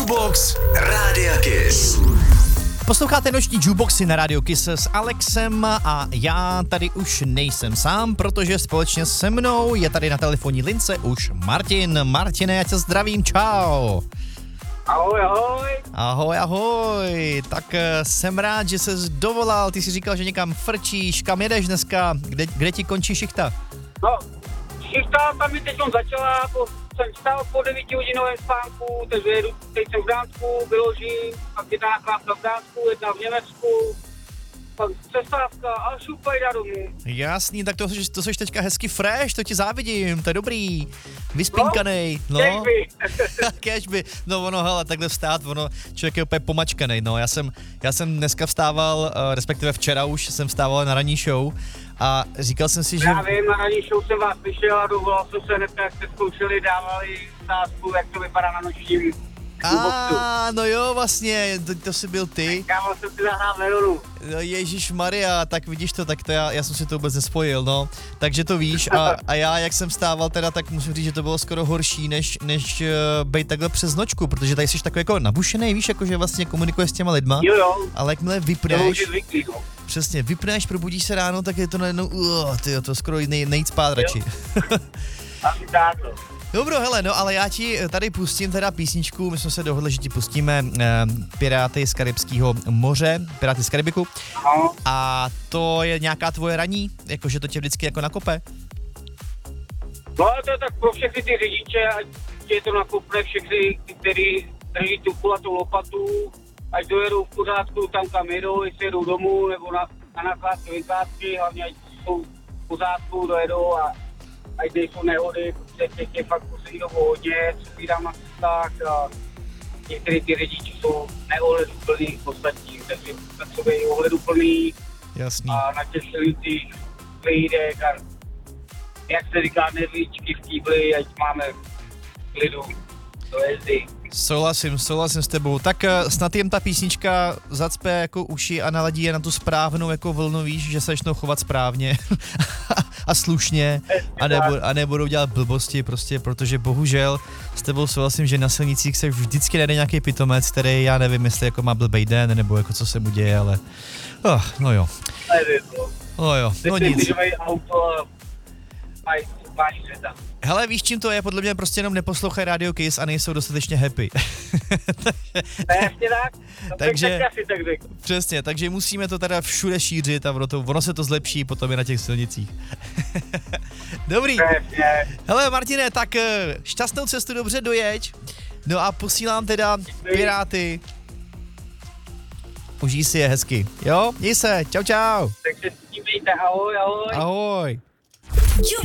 Jukebox Rádia Kiss. Posloucháte noční jukeboxy na Radio Kiss s Alexem a já tady už nejsem sám, protože společně se mnou je tady na telefonní lince už Martin. Martine, já tě zdravím, čau. Ahoj, ahoj. Ahoj, ahoj. Tak jsem rád, že ses dovolal, ty jsi říkal, že někam frčíš, kam jedeš dneska, kde ti končí šichta? No, šichta tam mi teď začala, jsem vstal po 9hodinovém spánku, takže jedu, teď jsem v Dánsku, vyložím, pak jedna nakládka v Dánsku, jedna v Německu, pak přestávka a šupajda domů. Jasný, tak to jsi teďka hezky fresh, to ti závidím, to je dobrý, vyspínkanej, no. Kežby, no ono, hele, takhle vstát, ono, člověk je úplně pomačkanej, no, já jsem dneska vstával, respektive včera už jsem vstával na ranní show a říkal jsem si, že... Já vím, na ranní show jsem vás slyšel a dovolal jsem se hned, jak jste zkoušeli, dávali sázku, jak to vypadá na nočním. No jo, vlastně, to jsi byl ty. Já jsem si zahrál Leonu. No Ježišmarja, tak vidíš to, tak to já jsem si to vůbec nespojil, no. Takže to víš a já, jak jsem stával teda, tak musím říct, že to bylo skoro horší, než bejt takhle přes nočku, protože tady jsi takový jako nabušenej, víš, jakože vlastně komunikuješ s těma lidma. Jo. Ale jakmile vypneš, přesně, vypneš, probudíš se ráno, tak je to najednou, to skoro nejít spát radši. Asi tak, no. Dobro, hele, no ale já ti tady pustím teda písničku, my jsme se dohodli, že ti pustíme Piráty z Karibského moře, Piráty z Karibiku. Aha. A to je nějaká tvoje raní, jakože to tě vždycky jako nakope? No to je tak pro všechny ty řidiče, ať je to nakopne všechny, kteří drží tu kulatou lopatu, ať dojedou v pořádku tam, kam jedou, jestli jedou domů, nebo na nakládky, vykládky, hlavně ať jsou v pořádku, dojedou a ať nejsou nehody, protože těch je fakt poslední dobu hodně, co vydám na cestách a některý ty řidiči jsou neohleduplný v ostatním, takže tak jsou i ohleduplný. Jasný. A na těch silnicích vyjdek a jak se říká, nervíčky v kýbli, ať máme klidu do jezdy. Souhlasím s tebou. Tak snad jen ta písnička zacpe jako uši a naladí je na tu správnou jako vlnu, víš, že se začnou chovat správně a slušně a nebudou dělat blbosti prostě, protože bohužel s tebou souhlasím, že na silnicích se vždycky najde nějaký pitomec, který já nevím, jestli jako má blbej den, nebo jako co se mu děje, ale no jo. No jo, no nic. Hele, víš, čím to je? Podle mě prostě jenom neposlouchají Radio Kiss a nejsou dostatečně happy. Přesně tak. Takže, přesně, takže musíme to teda všude šířit a ono se to zlepší potom i na těch silnicích. Dobrý. Přesně. Hele, Martine, tak šťastnou cestu dobře dojeď. No a posílám teda Piráty. Užij si je hezky. Jo? Měj se. Čau. Takže s tím mějte. Ahoj. Ahoj.